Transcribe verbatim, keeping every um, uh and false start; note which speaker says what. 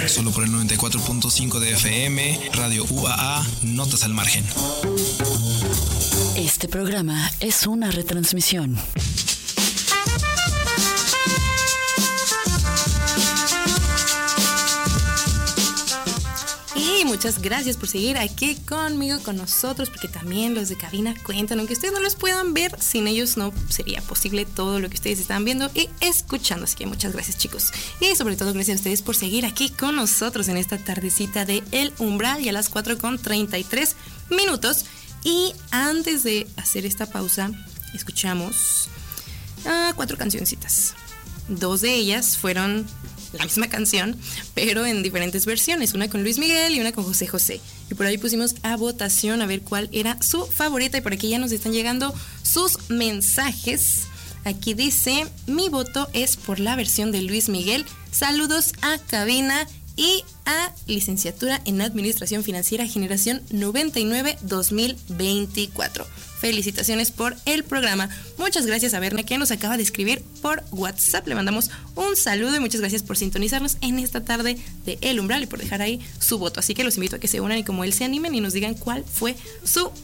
Speaker 1: Solo por el noventa y cuatro punto cinco de F M, Radio U A A, Notas al Margen.
Speaker 2: Este programa es una retransmisión.
Speaker 3: Y muchas gracias por seguir aquí conmigo, con nosotros, porque también los de cabina cuentan, aunque ustedes no los puedan ver, sin ellos no sería posible todo lo que ustedes están viendo y escuchando, así que muchas gracias, chicos. Y sobre todo gracias a ustedes por seguir aquí con nosotros en esta tardecita de El Umbral, ya a las cuatro con treinta y tres minutos. Y antes de hacer esta pausa, escuchamos uh, cuatro cancioncitas. Dos de ellas fueron la misma canción, pero en diferentes versiones, una con Luis Miguel y una con José José. Y por ahí pusimos a votación a ver cuál era su favorita, y por aquí ya nos están llegando sus mensajes. Aquí dice: mi voto es por la versión de Luis Miguel. Saludos a cabina y a licenciatura en Administración Financiera Generación noventa y nueve dos mil veinticuatro. Felicitaciones por el programa. Muchas gracias a Berna, que nos acaba de escribir por WhatsApp. Le mandamos un saludo y muchas gracias por sintonizarnos en esta tarde de El Umbral y por dejar ahí su voto. Así que los invito a que se unan y como él se animen y nos digan cuál fue su